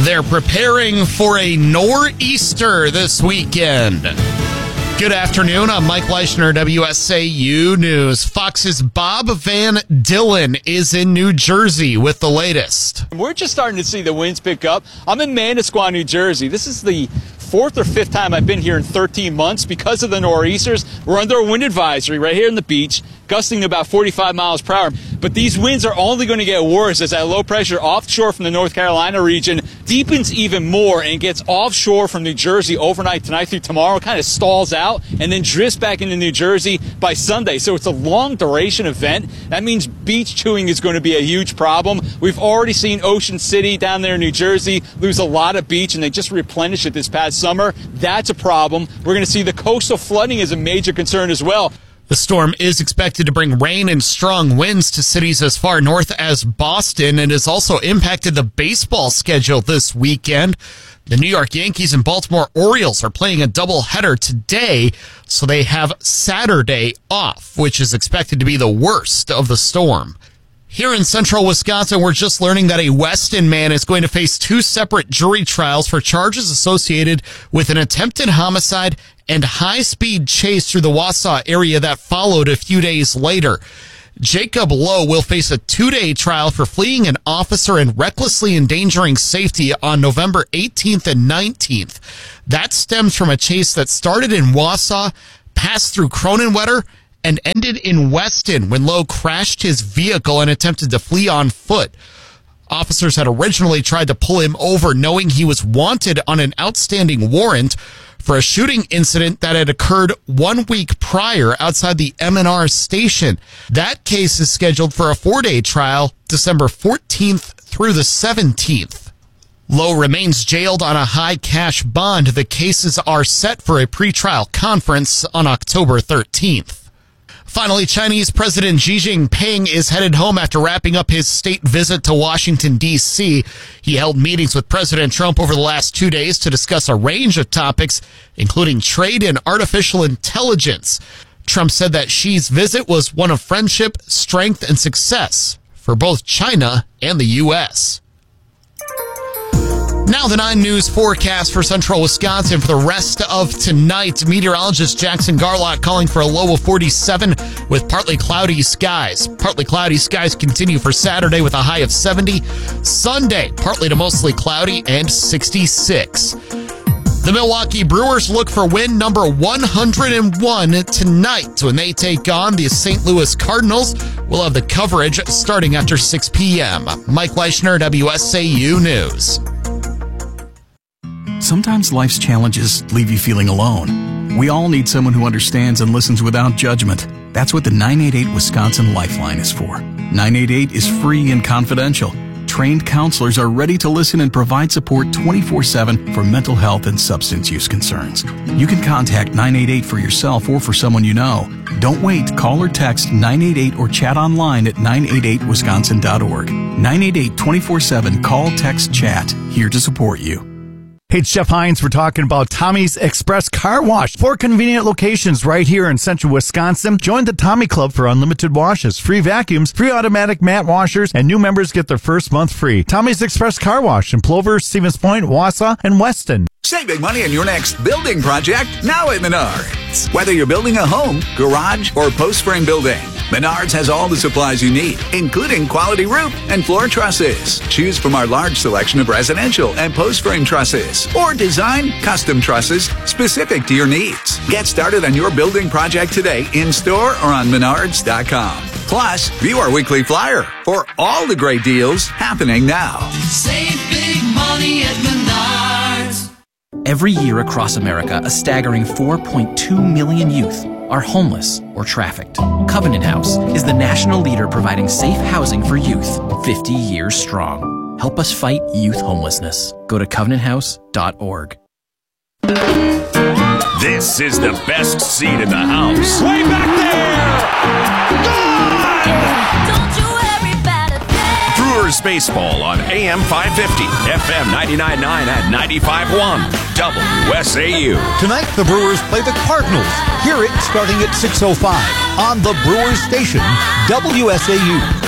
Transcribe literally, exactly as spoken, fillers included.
They're preparing for a nor'easter this weekend. Good afternoon. I'm Mike Leishner, W S A U News. Fox's Bob Van Dillen is in New Jersey with the latest. We're just starting to see the winds pick up. I'm in Manasquan, New Jersey. This is the fourth or fifth time I've been here in thirteen months because of the nor'easters. We're under a wind advisory right here on the beach, gusting to about forty-five miles per hour. But these winds are only going to get worse as that low pressure offshore from the North Carolina region deepens even more and gets offshore from New Jersey overnight tonight through tomorrow, kind of stalls out and then drifts back into New Jersey by Sunday. So it's a long duration event. That means beach chewing is going to be a huge problem. We've already seen Ocean City down there in New Jersey lose a lot of beach, and they just replenished it this past summer. That's a problem. We're going to see the coastal flooding is a major concern as well. The storm is expected to bring rain and strong winds to cities as far north as Boston, and has also impacted the baseball schedule this weekend. The New York Yankees and Baltimore Orioles are playing a doubleheader today, so they have Saturday off, which is expected to be the worst of the storm. Here in central Wisconsin, we're just learning that a Weston man is going to face two separate jury trials for charges associated with an attempted homicide and high-speed chase through the Wausau area that followed a few days later. Jacob Lowe will face a two-day trial for fleeing an officer and recklessly endangering safety on November eighteenth and nineteenth. That stems from a chase that started in Wausau, passed through Cronenwetter, and ended in Weston when Lowe crashed his vehicle and attempted to flee on foot. Officers had originally tried to pull him over, knowing he was wanted on an outstanding warrant for a shooting incident that had occurred one week prior outside the M and R station. That case is scheduled for a four-day trial, December fourteenth through the seventeenth. Lowe remains jailed on a high cash bond. The cases are set for a pretrial conference on October thirteenth. Finally, Chinese President Xi Jinping is headed home after wrapping up his state visit to Washington, D C He held meetings with President Trump over the last two days to discuss a range of topics, including trade and artificial intelligence. Trump said that Xi's visit was one of friendship, strength, and success for both China and the U S Now the nine News forecast for central Wisconsin for the rest of tonight. Meteorologist Jackson Garlock calling for a low of forty-seven with partly cloudy skies. Partly cloudy skies continue for Saturday with a high of seventy. Sunday, partly to mostly cloudy and sixty-six. The Milwaukee Brewers look for win number one hundred one tonight when they take on the Saint Louis Cardinals. We'll have the coverage starting after six p.m. Mike Leishner, W S A U News. Sometimes life's challenges leave you feeling alone. We all need someone who understands and listens without judgment. That's what the nine eight eight Wisconsin Lifeline is for. nine eight eight is free and confidential. Trained counselors are ready to listen and provide support twenty-four seven for mental health and substance use concerns. You can contact nine eight eight for yourself or for someone you know. Don't wait. Call or text nine eight eight or chat online at nine eight eight wisconsin dot org. nine eight eight twenty-four seven Call, text, chat. Here to support you. Hey, it's Jeff Hines. We're talking about Tommy's Express Car Wash. Four convenient locations right here in central Wisconsin. Join the Tommy Club for unlimited washes, free vacuums, free automatic mat washers, and new members get their first month free. Tommy's Express Car Wash in Plover, Stevens Point, Wausau, and Weston. Save big money on your next building project now at Menards. Whether you're building a home, garage, or post frame building, Menards has all the supplies you need, including quality roof and floor trusses. Choose from our large selection of residential and post frame trusses, or design custom trusses specific to your needs. Get started on your building project today in store or on menards dot com. Plus, view our weekly flyer for all the great deals happening now. Save big money at Menards. Every year across America, a staggering four point two million youth are homeless or trafficked. Covenant House is the national leader providing safe housing for youth, fifty years strong. Help us fight youth homelessness. Go to covenant house dot org. This is the best seat in the house. Way back there! Don't you worry about a thing. Brewers baseball on A M five fifty, F M ninety-nine point nine and ninety-five point one, W S A U. Tonight, the Brewers play the Cardinals. Hear it starting at six oh five on the Brewers station, W S A U.